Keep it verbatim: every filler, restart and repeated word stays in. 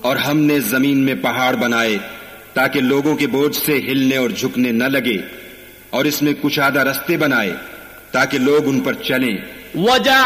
और हमने जमीन में पहाड़ बनाए ताकि लोगों के बोझ से हिलने और झुकने न लगे, और इसमें कुशादा रास्ते बनाए ताकि लोग उन पर चलें।